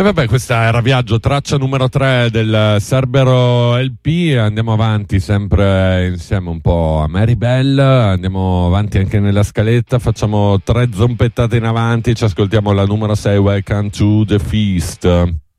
E vabbè, questa era Viaggio, traccia numero 3 del Cerbero LP. Andiamo avanti sempre insieme un po' a Mary Bell, andiamo avanti anche nella scaletta, facciamo 3 zompettate in avanti, ci ascoltiamo la numero 6, Welcome to the Feast.